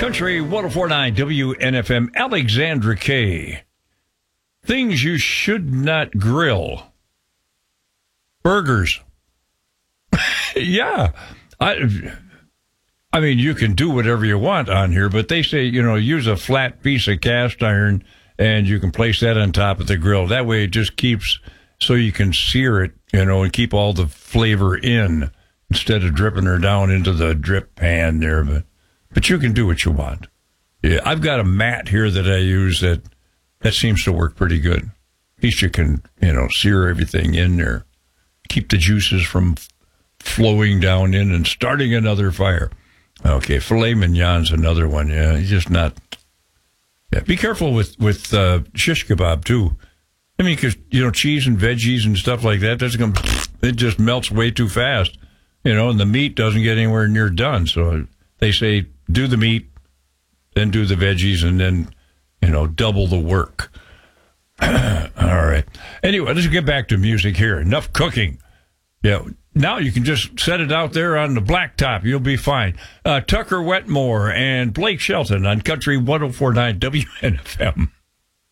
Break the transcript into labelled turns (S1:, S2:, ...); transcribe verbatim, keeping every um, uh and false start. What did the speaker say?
S1: Country one oh four point nine W N F M, Alexandra K. Things you should not grill. Burgers. yeah. I I mean, you can do whatever you want on here, but they say, you know, use a flat piece of cast iron and you can place that on top of the grill. That way it just keeps, so you can sear it, you know, and keep all the flavor in instead of dripping her down into the drip pan there. But, but you can do what you want. Yeah, I've got a mat here that I use that, that seems to work pretty good. At least you can, you know, sear everything in there. Keep the juices from flowing down in and starting another fire. Okay, filet mignon's another one. Yeah, he's just not. Yeah, be careful with with uh, shish kebab too. I mean, because you know, cheese and veggies and stuff like that, that's going it just melts way too fast. You know, and the meat doesn't get anywhere near done. So they say do the meat, then do the veggies, and then you know double the work. All right. Anyway, let's get back to music here. Enough cooking. Yeah. Now you can just set it out there on the blacktop. You'll be fine. Uh, Tucker Wetmore and Blake Shelton on Country one oh four point nine W N F M.